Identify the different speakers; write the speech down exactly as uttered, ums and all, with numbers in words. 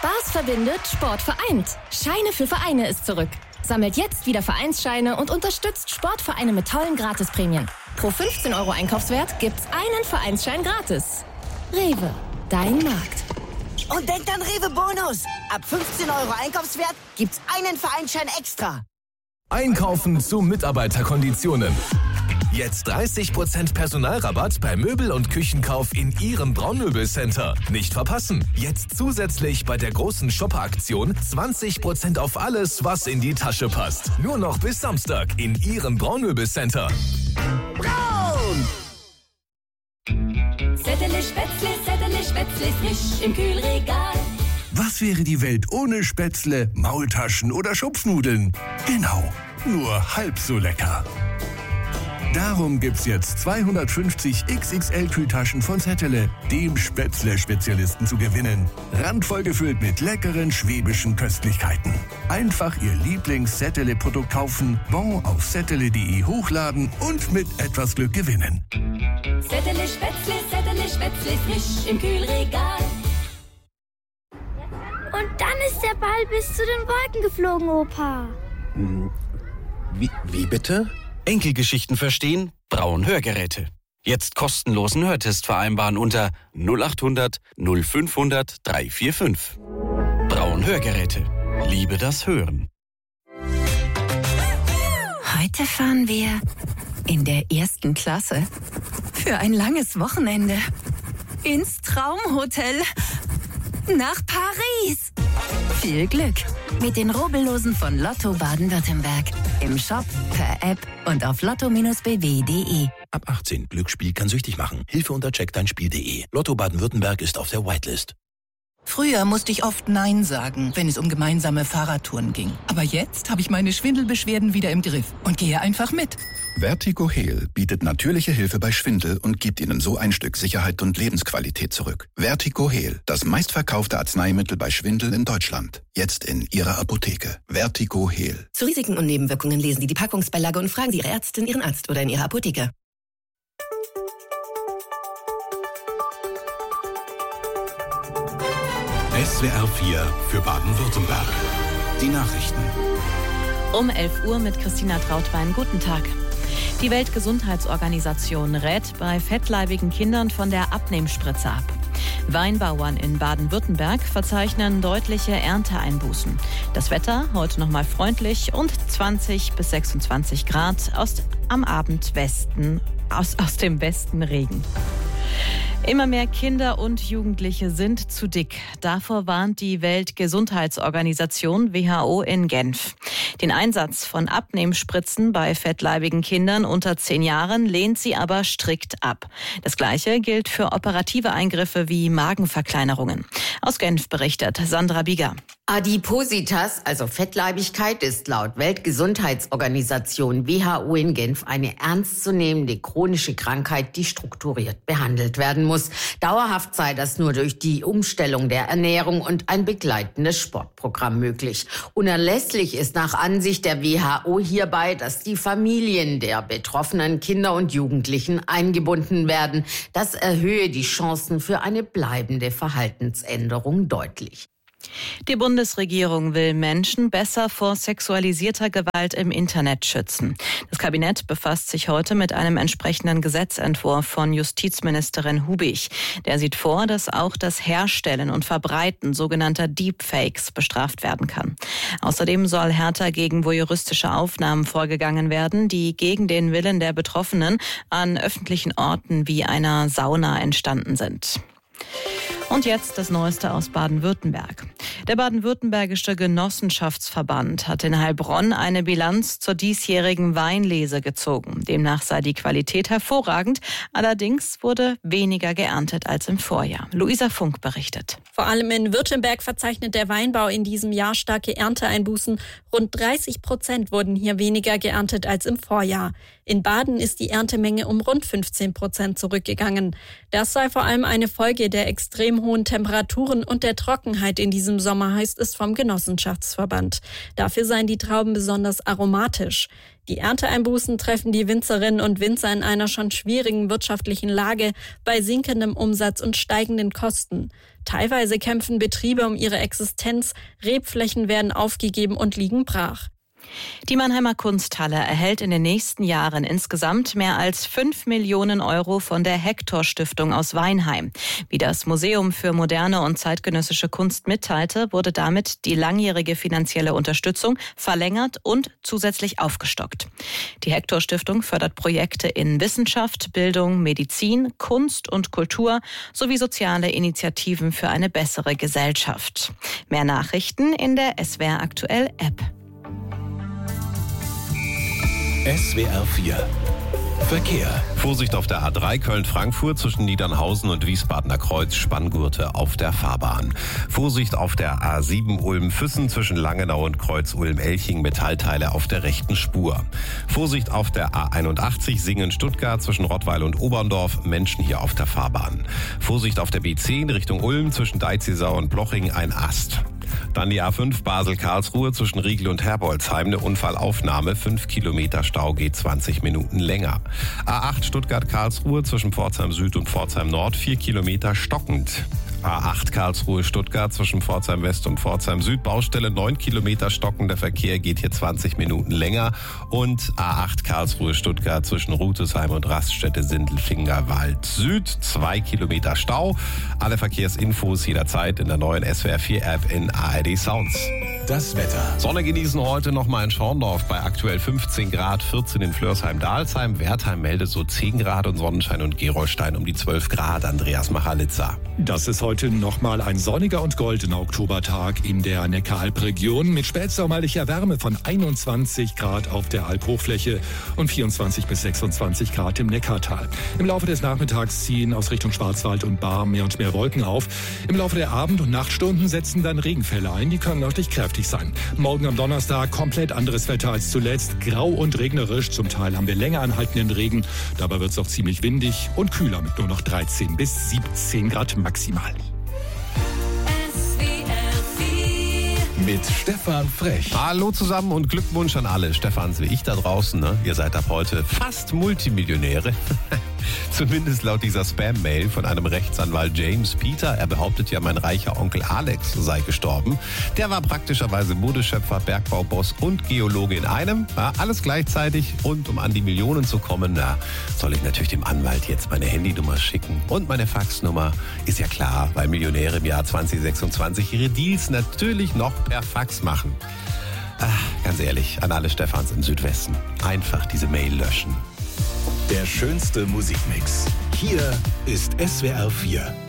Speaker 1: Spaß verbindet, Sport vereint. Scheine für Vereine ist zurück. Sammelt jetzt wieder Vereinsscheine und unterstützt Sportvereine mit tollen Gratisprämien. Pro fünfzehn Euro Einkaufswert gibt's einen Vereinsschein gratis. Rewe, dein Markt.
Speaker 2: Und denkt an Rewe Bonus. Ab fünfzehn Euro Einkaufswert gibt's einen Vereinsschein extra.
Speaker 3: Einkaufen zu Mitarbeiterkonditionen. Jetzt dreißig Prozent Personalrabatt bei Möbel- und Küchenkauf in Ihrem Braunmöbelcenter. Nicht verpassen. Jetzt zusätzlich bei der großen Shopper-Aktion zwanzig Prozent auf alles, was in die Tasche passt. Nur noch bis Samstag in Ihrem Braunmöbelcenter.
Speaker 2: Braun!
Speaker 4: Settele Spätzle, Settele Spätzle, frisch im Kühlregal.
Speaker 5: Was wäre die Welt ohne Spätzle, Maultaschen oder Schupfnudeln? Genau, nur halb so lecker. Darum gibt's jetzt zweihundertfünfzig X X L-Kühltaschen von Settele, dem Spätzle-Spezialisten, zu gewinnen. Randvoll gefüllt mit leckeren schwäbischen Köstlichkeiten. Einfach Ihr Lieblings-Settele-Produkt kaufen, Bon auf settele punkt de hochladen und mit etwas Glück gewinnen.
Speaker 4: Settele Spätzle, Settele Spätzle, frisch im Kühlregal.
Speaker 6: Und dann ist der Ball bis zu den Wolken geflogen, Opa.
Speaker 7: Wie, wie bitte? Enkelgeschichten verstehen? Braun Hörgeräte. Jetzt kostenlosen Hörtest vereinbaren unter null acht hundert null fünfhundert dreihundertfünfundvierzig. Braun Hörgeräte. Liebe das Hören.
Speaker 8: Heute fahren wir in der ersten Klasse für ein langes Wochenende ins Traumhotel nach Paris. Viel Glück mit den Rubbellosen von Lotto Baden-Württemberg. Im Shop, per App und auf lotto Bindestrich b w punkt de.
Speaker 9: Ab achtzehn. Glücksspiel kann süchtig machen. Hilfe unter check dein spiel punkt de. Lotto Baden-Württemberg ist auf der Whitelist.
Speaker 10: Früher musste ich oft Nein sagen, wenn es um gemeinsame Fahrradtouren ging. Aber jetzt habe ich meine Schwindelbeschwerden wieder im Griff und gehe einfach mit.
Speaker 11: Vertigo Heal bietet natürliche Hilfe bei Schwindel und gibt Ihnen so ein Stück Sicherheit und Lebensqualität zurück. Vertigo Heal, das meistverkaufte Arzneimittel bei Schwindel in Deutschland. Jetzt in Ihrer Apotheke. Vertigo Heal.
Speaker 12: Zu Risiken und Nebenwirkungen lesen Sie die Packungsbeilage und fragen Sie Ihre Ärztin, Ihren Arzt oder in Ihrer Apotheke.
Speaker 13: S W R vier für Baden-Württemberg. Die Nachrichten.
Speaker 14: Um elf Uhr mit Christina Trautwein. Guten Tag. Die Weltgesundheitsorganisation rät bei fettleibigen Kindern von der Abnehmspritze ab. Weinbauern in Baden-Württemberg verzeichnen deutliche Ernteeinbußen. Das Wetter heute noch mal freundlich und zwanzig bis sechsundzwanzig Grad. Aus, am Abend Westen, aus, aus dem Westen Regen. Immer mehr Kinder und Jugendliche sind zu dick. Davor warnt die Weltgesundheitsorganisation W H O in Genf. Den Einsatz von Abnehmspritzen bei fettleibigen Kindern unter zehn Jahren lehnt sie aber strikt ab. Das Gleiche gilt für operative Eingriffe wie Magenverkleinerungen. Aus Genf berichtet Sandra Bieger.
Speaker 15: Adipositas, also Fettleibigkeit, ist laut Weltgesundheitsorganisation W H O in Genf eine ernstzunehmende chronische Krankheit, die strukturiert behandelt werden muss. Dauerhaft sei das nur durch die Umstellung der Ernährung und ein begleitendes Sportprogramm möglich. Unerlässlich ist nach Ansicht der W H O hierbei, dass die Familien der betroffenen Kinder und Jugendlichen eingebunden werden. Das erhöhe die Chancen für eine bleibende Verhaltensänderung deutlich.
Speaker 14: Die Bundesregierung will Menschen besser vor sexualisierter Gewalt im Internet schützen. Das Kabinett befasst sich heute mit einem entsprechenden Gesetzentwurf von Justizministerin Hubig. Der sieht vor, dass auch das Herstellen und Verbreiten sogenannter Deepfakes bestraft werden kann. Außerdem soll härter gegen voyeuristische Aufnahmen vorgegangen werden, die gegen den Willen der Betroffenen an öffentlichen Orten wie einer Sauna entstanden sind. Und jetzt das Neueste aus Baden-Württemberg. Der baden-württembergische Genossenschaftsverband hat in Heilbronn eine Bilanz zur diesjährigen Weinlese gezogen. Demnach sei die Qualität hervorragend, allerdings wurde weniger geerntet als im Vorjahr. Luisa Funk berichtet.
Speaker 16: Vor allem in Württemberg verzeichnet der Weinbau in diesem Jahr starke Ernteeinbußen. Rund dreißig Prozent wurden hier weniger geerntet als im Vorjahr. In Baden ist die Erntemenge um rund fünfzehn Prozent zurückgegangen. Das sei vor allem eine Folge der extrem hohen Temperaturen und der Trockenheit in diesem Sommer. Sommer, heißt es vom Genossenschaftsverband. Dafür seien die Trauben besonders aromatisch. Die Ernteeinbußen treffen die Winzerinnen und Winzer in einer schon schwierigen wirtschaftlichen Lage bei sinkendem Umsatz und steigenden Kosten. Teilweise kämpfen Betriebe um ihre Existenz, Rebflächen werden aufgegeben und liegen brach.
Speaker 14: Die Mannheimer Kunsthalle erhält in den nächsten Jahren insgesamt mehr als fünf Millionen Euro von der Hector-Stiftung aus Weinheim. Wie das Museum für moderne und zeitgenössische Kunst mitteilte, wurde damit die langjährige finanzielle Unterstützung verlängert und zusätzlich aufgestockt. Die Hector-Stiftung fördert Projekte in Wissenschaft, Bildung, Medizin, Kunst und Kultur sowie soziale Initiativen für eine bessere Gesellschaft. Mehr Nachrichten in der S W R Aktuell App.
Speaker 13: S W R vier Verkehr.
Speaker 17: Vorsicht auf der A drei Köln-Frankfurt zwischen Niedernhausen und Wiesbadener Kreuz, Spanngurte auf der Fahrbahn. Vorsicht auf der A sieben Ulm-Füssen zwischen Langenau und Kreuz Ulm-Elching, Metallteile auf der rechten Spur. Vorsicht auf der A einundachtzig Singen-Stuttgart zwischen Rottweil und Oberndorf, Menschen hier auf der Fahrbahn. Vorsicht auf der B zehn Richtung Ulm zwischen Deizisau und Bloching, ein Ast. Dann die A fünf Basel-Karlsruhe zwischen Riegel und Herbolzheim, eine Unfallaufnahme, fünf Kilometer Stau, geht zwanzig Minuten länger. A acht Stuttgart-Karlsruhe zwischen Pforzheim Süd und Pforzheim Nord, vier Kilometer stockend. A acht Karlsruhe-Stuttgart zwischen Pforzheim West und Pforzheim Süd, Baustelle neun Kilometer stockender Verkehr, geht hier zwanzig Minuten länger. Und A acht Karlsruhe-Stuttgart zwischen Rutesheim und Raststätte-Sindelfingerwald Süd, zwei Kilometer Stau. Alle Verkehrsinfos jederzeit in der neuen S W R vier App in A R D Sounds.
Speaker 13: Das Wetter.
Speaker 17: Sonne genießen heute nochmal in Schorndorf bei aktuell fünfzehn Grad, vierzehn in Flörsheim-Dalsheim. Wertheim meldet so zehn Grad und Sonnenschein und Gerolstein um die zwölf Grad. Andreas Machalitzer.
Speaker 18: Das ist heute nochmal ein sonniger und goldener Oktobertag in der Neckar-Alb-Region mit spätsommerlicher Wärme von einundzwanzig Grad auf der Alphochfläche und vierundzwanzig bis sechsundzwanzig Grad im Neckartal. Im Laufe des Nachmittags ziehen aus Richtung Schwarzwald und Baar mehr und mehr Wolken auf. Im Laufe der Abend- und Nachtstunden setzen dann Regenfälle ein, die können örtlich kräftig sein. Morgen am Donnerstag komplett anderes Wetter als zuletzt. Grau und regnerisch, zum Teil haben wir länger anhaltenden Regen. Dabei wird es auch ziemlich windig und kühler mit nur noch dreizehn bis siebzehn Grad maximal.
Speaker 13: Mit Stefan Frech.
Speaker 17: Hallo zusammen und Glückwunsch an alle Stefans wie ich da draußen. Ne? Ihr seid ab heute fast Multimillionäre. Zumindest laut dieser Spam-Mail von einem Rechtsanwalt James Peter. Er behauptet ja, mein reicher Onkel Alex sei gestorben. Der war praktischerweise Modeschöpfer, Bergbauboss und Geologe in einem. Ja, alles gleichzeitig. Und um an die Millionen zu kommen, na, soll ich natürlich dem Anwalt jetzt meine Handynummer schicken. Und meine Faxnummer ist ja klar, weil Millionäre im Jahr zwanzig sechsundzwanzig ihre Deals natürlich noch per Fax machen. Ach, ganz ehrlich, an alle Stefans im Südwesten. Einfach diese Mail löschen.
Speaker 13: Der schönste Musikmix. Hier ist S W R vier.